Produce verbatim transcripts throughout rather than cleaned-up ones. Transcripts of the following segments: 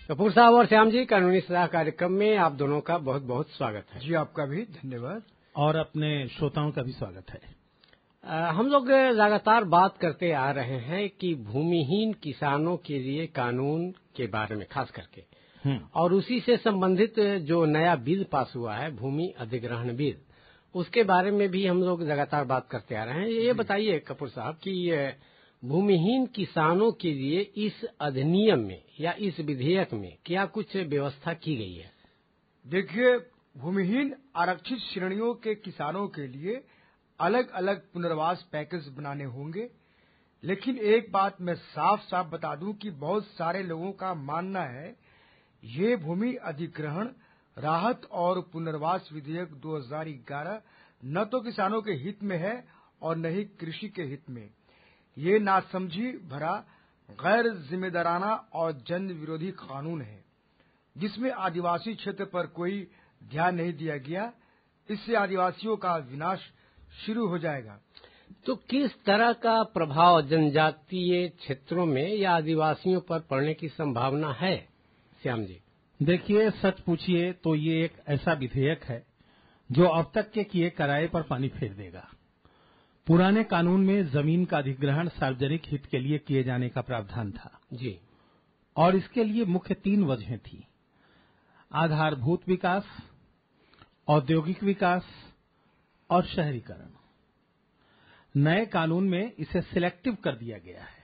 कपूर साहब और श्याम जी, कानूनी सलाह कार्यक्रम में आप दोनों का बहुत बहुत स्वागत है। जी, आपका भी धन्यवाद और अपने श्रोताओं का भी स्वागत है। आ, हम लोग लगातार बात करते आ रहे हैं कि भूमिहीन किसानों के लिए कानून के बारे में, खास करके, और उसी से संबंधित जो नया बिल पास हुआ है, भूमि अधिग्रहण बिल, उसके बारे में भी हम लोग लगातार बात करते आ रहे हैं। ये बताइए कपूर साहब कि भूमिहीन किसानों के लिए इस अधिनियम में या इस विधेयक में क्या कुछ व्यवस्था की गई है? देखिए, भूमिहीन आरक्षित श्रेणियों के किसानों के लिए अलग अलग पुनर्वास पैकेज बनाने होंगे, लेकिन एक बात मैं साफ साफ बता दूं कि बहुत सारे लोगों का मानना है ये भूमि अधिग्रहण राहत और पुनर्वास विधेयक दो हज़ार ग्यारह न तो किसानों के हित में है और न ही कृषि के हित में। ये नासमझी भरा, गैर जिम्मेदाराना और जन विरोधी कानून है जिसमें आदिवासी क्षेत्र पर कोई ध्यान नहीं दिया गया। इससे आदिवासियों का विनाश शुरू हो जाएगा। तो किस तरह का प्रभाव जनजातीय क्षेत्रों में या आदिवासियों पर पड़ने की संभावना है, श्याम जी? देखिए, सच पूछिए तो ये एक ऐसा विधेयक है जो अब तक के किए कराए पर पानी फेर देगा। पुराने कानून में जमीन का अधिग्रहण सार्वजनिक हित के लिए किए जाने का प्रावधान था जी, और इसके लिए मुख्य तीन वजहें थी: आधारभूत विकास, औद्योगिक विकास और शहरीकरण। नए कानून में इसे सिलेक्टिव कर दिया गया है।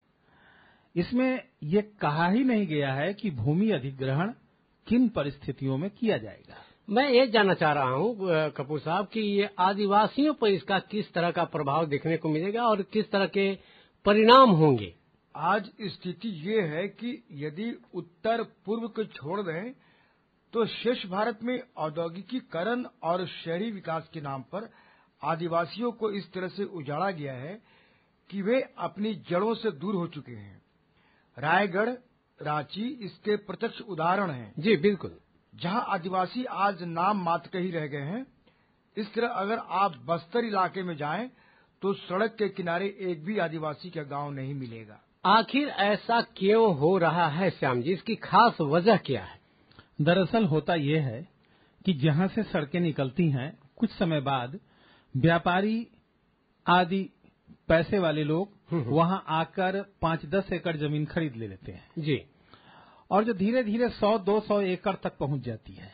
इसमें ये कहा ही नहीं गया है कि भूमि अधिग्रहण किन परिस्थितियों में किया जाएगा। मैं ये जानना चाह रहा हूँ कपूर साहब कि ये आदिवासियों पर इसका किस तरह का प्रभाव देखने को मिलेगा और किस तरह के परिणाम होंगे। आज स्थिति ये है कि यदि उत्तर पूर्व को छोड़ दें तो शेष भारत में औद्योगिकीकरण और शहरी विकास के नाम पर आदिवासियों को इस तरह से उजाड़ा गया है कि वे अपनी जड़ों से दूर हो चुके हैं। रायगढ़, रांची इसके प्रत्यक्ष उदाहरण हैं। जी बिल्कुल, जहां आदिवासी आज नाम मात्र के ही रह गए हैं। इस तरह अगर आप बस्तर इलाके में जाएं तो सड़क के किनारे एक भी आदिवासी का गांव नहीं मिलेगा। आखिर ऐसा क्यों हो रहा है श्याम जी? इसकी खास वजह क्या है? दरअसल होता यह है कि जहां से सड़कें निकलती हैं, कुछ समय बाद व्यापारी आदि पैसे वाले लोग वहां आकर पांच दस एकड़ जमीन खरीद ले लेते हैं जी, और जो धीरे धीरे सौ दो सौ एकड़ तक पहुंच जाती है।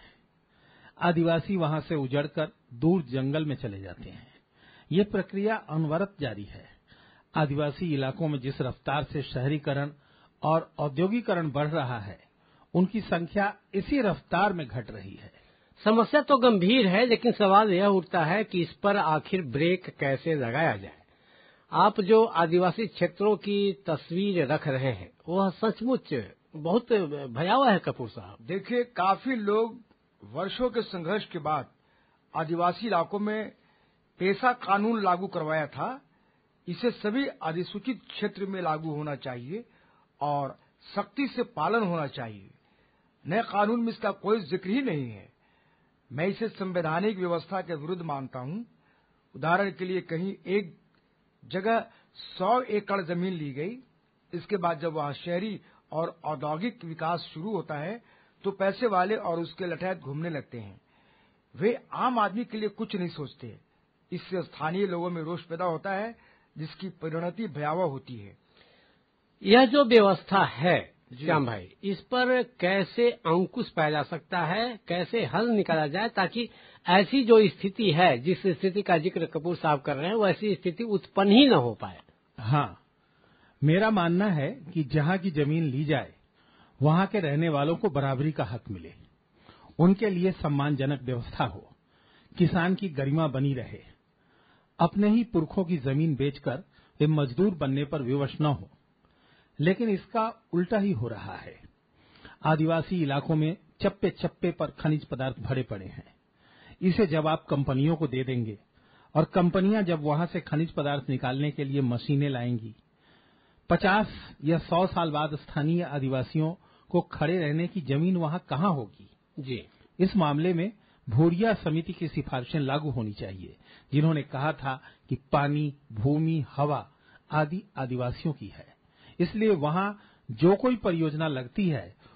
आदिवासी वहां से उजड़कर दूर जंगल में चले जाते हैं। ये प्रक्रिया अनवरत जारी है। आदिवासी इलाकों में जिस रफ्तार से शहरीकरण और औद्योगिकरण बढ़ रहा है, उनकी संख्या इसी रफ्तार में घट रही है। समस्या तो गंभीर है, लेकिन सवाल यह उठता है कि इस पर आखिर ब्रेक कैसे लगाया जाए। आप जो आदिवासी क्षेत्रों की तस्वीर रख रहे हैं वह सचमुच बहुत भयावह है कपूर साहब। देखिए, काफी लोग वर्षों के संघर्ष के बाद आदिवासी इलाकों में पेशा कानून लागू करवाया था। इसे सभी अधिसूचित क्षेत्र में लागू होना चाहिए और सख्ती से पालन होना चाहिए। नए कानून में इसका कोई जिक्र ही नहीं है। मैं इसे संवैधानिक व्यवस्था के विरुद्ध मानता हूं। उदाहरण के लिए, कहीं एक जगह सौ एकड़ जमीन ली गई, इसके बाद जब वहां शहरी और औद्योगिक विकास शुरू होता है तो पैसे वाले और उसके लठैत घूमने लगते हैं। वे आम आदमी के लिए कुछ नहीं सोचते। इससे स्थानीय लोगों में रोष पैदा होता है, जिसकी परिणति भयावह होती है। यह जो व्यवस्था है श्याम भाई, इस पर कैसे अंकुश पाया जा सकता है, कैसे हल निकाला जाए ताकि ऐसी जो स्थिति है, जिस स्थिति का जिक्र कपूर साहब कर रहे हैं, वैसी स्थिति उत्पन्न ही न हो पाए? हाँ, मेरा मानना है कि जहां की जमीन ली जाए वहां के रहने वालों को बराबरी का हक मिले, उनके लिए सम्मानजनक व्यवस्था हो, किसान की गरिमा बनी रहे, अपने ही पुरखों की जमीन बेचकर वे मजदूर बनने पर विवश न हो। लेकिन इसका उल्टा ही हो रहा है। आदिवासी इलाकों में चप्पे चप्पे पर खनिज पदार्थ भरे पड़े हैं। इसे जब आप कंपनियों को दे देंगे और कंपनियां जब वहां से खनिज पदार्थ निकालने के लिए मशीनें लाएंगी, पचास या सौ साल बाद स्थानीय आदिवासियों को खड़े रहने की जमीन वहां कहां होगी? जी, इस मामले में भूरिया समिति की सिफारिशें लागू होनी चाहिए, जिन्होंने कहा था कि पानी, भूमि, हवा आदि आदिवासियों की है। इसलिए वहां जो कोई परियोजना लगती है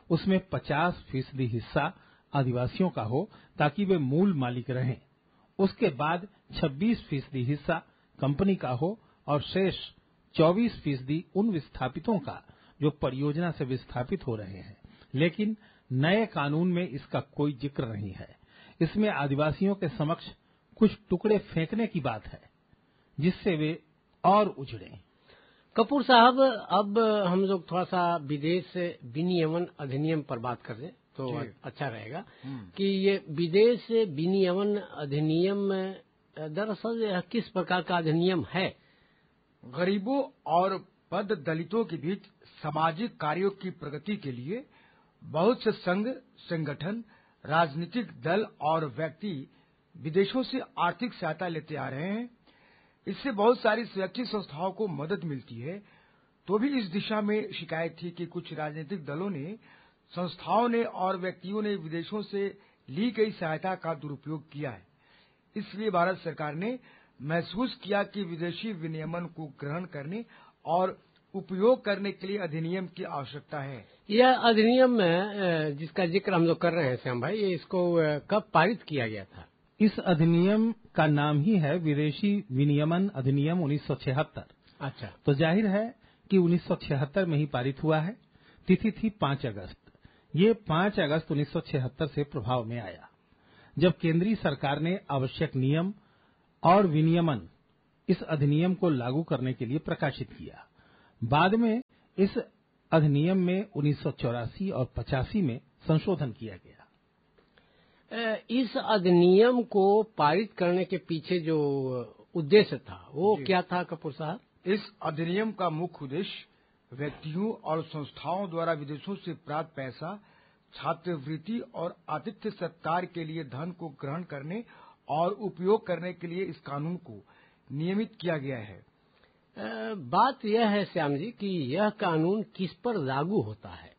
उसमें पचास फीसदी हिस्सा आदिवासियों का हो ताकि वे मूल मालिक रहें। उसके बाद छब्बीस फीसदी हिस्सा कंपनी का हो और शेष चौबीस फीसदी उन विस्थापितों का जो परियोजना से विस्थापित हो रहे हैं। लेकिन नए कानून में इसका कोई जिक्र नहीं है। इसमें आदिवासियों के समक्ष कुछ टुकड़े फेंकने की बात है जिससे वे और उजड़ें। कपूर साहब, अब हम लोग थोड़ा सा विदेश विनियमन अधिनियम पर बात कर रहे तो अच्छा रहेगा कि ये विदेश विनियमन अधिनियम दरअसल यह किस प्रकार का अधिनियम है? गरीबों और पद दलितों के बीच सामाजिक कार्यों की प्रगति के लिए बहुत से संघ, संगठन, राजनीतिक दल और व्यक्ति विदेशों से आर्थिक सहायता लेते आ रहे हैं। इससे बहुत सारी स्वैच्छिक संस्थाओं को मदद मिलती है। तो भी इस दिशा में शिकायत थी कि कुछ राजनीतिक दलों ने, संस्थाओं ने और व्यक्तियों ने विदेशों से ली गई सहायता का दुरुपयोग किया है। इसलिए भारत सरकार ने महसूस किया कि विदेशी विनियमन को ग्रहण करने और उपयोग करने के लिए अधिनियम की आवश्यकता है। यह अधिनियम जिसका जिक्र हम लोग कर रहे हैं श्याम भाई, ये इसको कब पारित किया गया था? इस अधिनियम का नाम ही है विदेशी विनियमन अधिनियम उन्नीस सौ छिहत्तर। अच्छा, तो जाहिर है कि उन्नीस सौ छिहत्तर में ही पारित हुआ है। तिथि थी पांच अगस्त। ये पांच अगस्त उन्नीस सौ छिहत्तर से प्रभाव में आया, जब केंद्रीय सरकार ने आवश्यक नियम और विनियमन इस अधिनियम को लागू करने के लिए प्रकाशित किया। बाद में इस अधिनियम में उन्नीस सौ चौरासी और पचासी में संशोधन किया गया। इस अधिनियम को पारित करने के पीछे जो उद्देश्य था वो क्या था कपूर साहब? इस अधिनियम का मुख्य उद्देश्य व्यक्तियों और संस्थाओं द्वारा विदेशों से प्राप्त पैसा, छात्रवृत्ति और आतिथ्य सत्कार के लिए धन को ग्रहण करने और उपयोग करने के लिए इस कानून को नियमित किया गया है। आ, बात यह है श्याम जी कि यह कानून किस पर लागू होता है?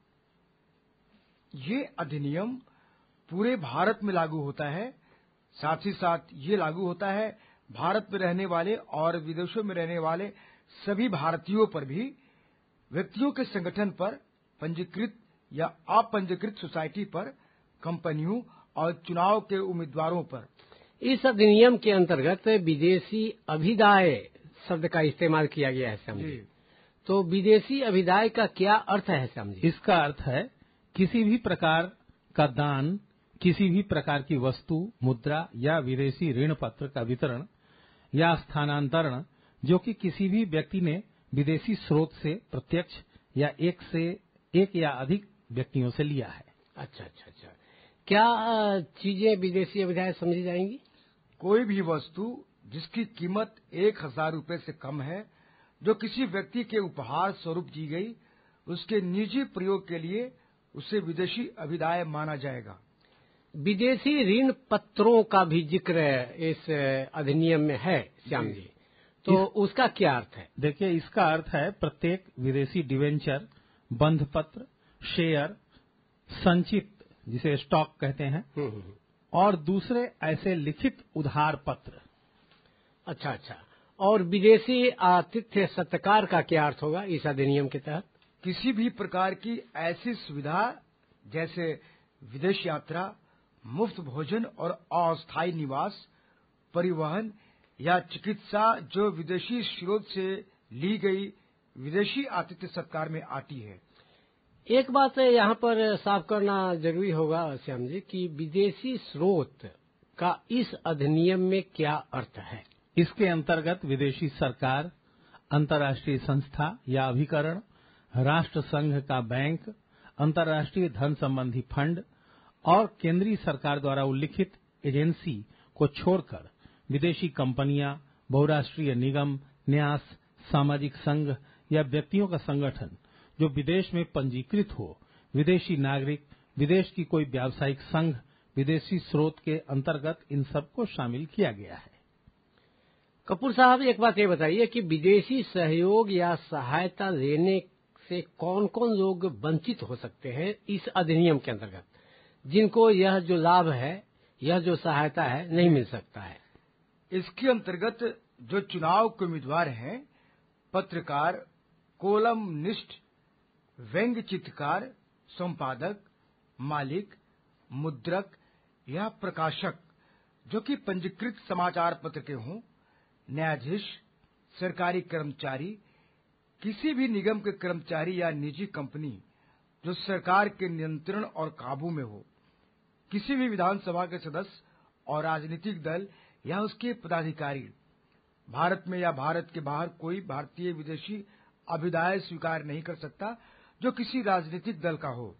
ये अधिनियम पूरे भारत में लागू होता है। साथ ही साथ ये लागू होता है भारत में रहने वाले और विदेशों में रहने वाले सभी भारतीयों पर भी, व्यक्तियों के संगठन पर, पंजीकृत या अपंजीकृत सोसाइटी पर, कंपनियों और चुनाव के उम्मीदवारों पर। इस अधिनियम के अंतर्गत विदेशी अभिदाय शब्द का इस्तेमाल किया गया है श्याम जी। तो विदेशी अभिदाय का क्या अर्थ है श्याम जी? इसका अर्थ है किसी भी प्रकार का दान, किसी भी प्रकार की वस्तु, मुद्रा या विदेशी ऋण पत्र का वितरण या स्थानांतरण जो कि किसी भी व्यक्ति ने विदेशी स्रोत से प्रत्यक्ष या एक से एक या अधिक व्यक्तियों से लिया है। अच्छा अच्छा अच्छा। क्या चीजें विदेशी अभिदाय समझी जाएंगी? कोई भी वस्तु जिसकी कीमत एक हजार रूपये से कम है, जो किसी व्यक्ति के उपहार स्वरूप दी गई, उसके निजी प्रयोग के लिए उसे विदेशी अभिदाय माना जाएगा। विदेशी ऋण पत्रों का भी जिक्र इस अधिनियम में है श्याम जी, तो उसका क्या अर्थ है? देखिए, इसका अर्थ है प्रत्येक विदेशी डिवेंचर, बंध पत्र, शेयर, संचित जिसे स्टॉक कहते हैं, और दूसरे ऐसे लिखित उधार पत्र। अच्छा अच्छा। और विदेशी आतिथ्य सत्कार का क्या अर्थ होगा इस अधिनियम के तहत? किसी भी प्रकार की ऐसी सुविधा जैसे विदेश यात्रा, मुफ्त भोजन और अस्थायी निवास, परिवहन या चिकित्सा जो विदेशी स्रोत से ली गई विदेशी आतिथ्य सत्कार में आती है। एक बात यहाँ पर साफ करना जरूरी होगा श्याम जी कि विदेशी स्रोत का इस अधिनियम में क्या अर्थ है? इसके अंतर्गत विदेशी सरकार, अंतर्राष्ट्रीय संस्था या अभिकरण, राष्ट्र संघ का बैंक, अंतर्राष्ट्रीय धन संबंधी फंड और केंद्रीय सरकार द्वारा उल्लिखित एजेंसी को छोड़कर विदेशी कंपनियां, बहुराष्ट्रीय निगम, न्यास, सामाजिक संघ या व्यक्तियों का संगठन जो विदेश में पंजीकृत हो, विदेशी नागरिक, विदेश की कोई व्यावसायिक संघ, विदेशी स्रोत के अंतर्गत इन सबको शामिल किया गया है। कपूर साहब, एक बात ये बताइए कि विदेशी सहयोग या सहायता लेने से कौन कौन लोग वंचित हो सकते हैं इस अधिनियम के अंतर्गत, जिनको यह जो लाभ है, यह जो सहायता है, नहीं मिल सकता है? इसके अंतर्गत जो चुनाव के उम्मीदवार हैं, पत्रकार, कोलमनिस्ट, व्यंग्य चित्रकार, संपादक, मालिक, मुद्रक या प्रकाशक जो कि पंजीकृत समाचार पत्र के हों, न्यायाधीश, सरकारी कर्मचारी, किसी भी निगम के कर्मचारी या निजी कंपनी जो सरकार के नियंत्रण और काबू में हो, किसी भी विधानसभा के सदस्य और राजनीतिक दल या उसके पदाधिकारी, भारत में या भारत के बाहर कोई भारतीय विदेशी अभिदाय स्वीकार नहीं कर सकता जो किसी राजनीतिक दल का हो।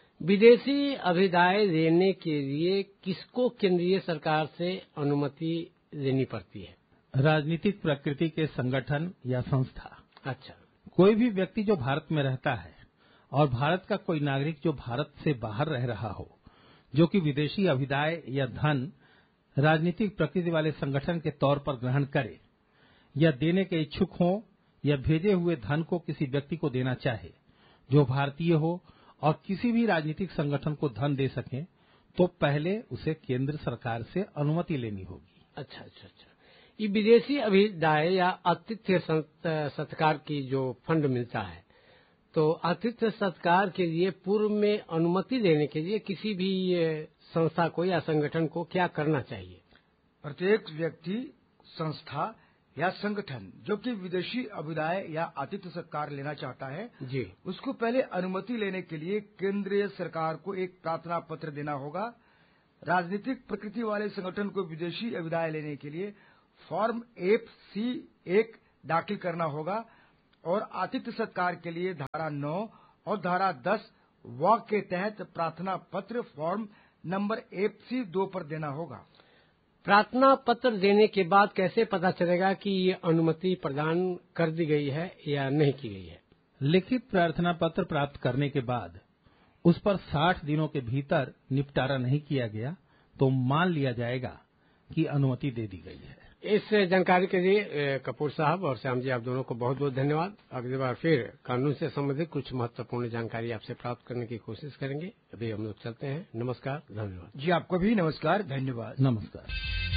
विदेशी अभिदाय देने के लिए किसको केंद्रीय सरकार से अनुमति लेनी पड़ती है? राजनीतिक प्रकृति के संगठन या संस्था। अच्छा। कोई भी व्यक्ति जो भारत में रहता है और भारत का कोई नागरिक जो भारत से बाहर रह रहा हो, जो कि विदेशी अभिदाय या धन राजनीतिक प्रकृति वाले संगठन के तौर पर ग्रहण करे या देने के इच्छुक हो या भेजे हुए धन को किसी व्यक्ति को देना चाहे जो भारतीय हो और किसी भी राजनीतिक संगठन को धन दे सके, तो पहले उसे केंद्र सरकार से अनुमति लेनी होगी। अच्छा अच्छा अच्छा। ये विदेशी अभिदाय या आतिथ्य सत्कार की जो फंड मिलता है, तो आतिथ्य सत्कार के लिए पूर्व में अनुमति लेने के लिए किसी भी संस्था को या संगठन को क्या करना चाहिए? प्रत्येक व्यक्ति, संस्था या संगठन जो कि विदेशी अभिदाय या आतिथ्य सत्कार लेना चाहता है जी, उसको पहले अनुमति लेने के लिए केंद्रीय सरकार को एक प्रार्थना पत्र देना होगा। राजनीतिक प्रकृति वाले संगठन को विदेशी अभिदाय लेने के लिए फॉर्म एफ सी एक दाखिल करना होगा और आतिथ्य सत्कार के लिए धारा नौ और धारा दस व के तहत प्रार्थना पत्र फॉर्म नंबर एफ सी दो पर देना होगा। प्रार्थना पत्र देने के बाद कैसे पता चलेगा कि ये अनुमति प्रदान कर दी गई है या नहीं की गई है? लिखित प्रार्थना पत्र प्राप्त करने के बाद उस पर साठ दिनों के भीतर निपटारा नहीं किया गया तो मान लिया जाएगा कि अनुमति दे दी गई है। इस जानकारी के लिए कपूर साहब और श्याम जी, आप दोनों को बहुत बहुत धन्यवाद। अगली बार फिर कानून से संबंधित कुछ महत्वपूर्ण जानकारी आपसे प्राप्त करने की कोशिश करेंगे। अभी हम लोग चलते हैं। नमस्कार, धन्यवाद। जी आपको भी नमस्कार, धन्यवाद। नमस्कार।